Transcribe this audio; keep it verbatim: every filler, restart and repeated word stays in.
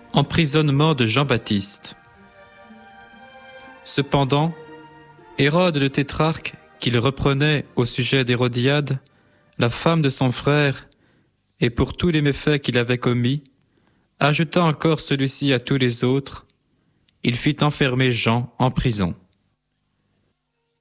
Emprisonnement de Jean-Baptiste. Cependant, Hérode le tétrarque, qui le reprenait au sujet d'Hérodiade, la femme de son frère, et pour tous les méfaits qu'il avait commis, ajouta encore celui-ci à tous les autres, il fit enfermer Jean en prison.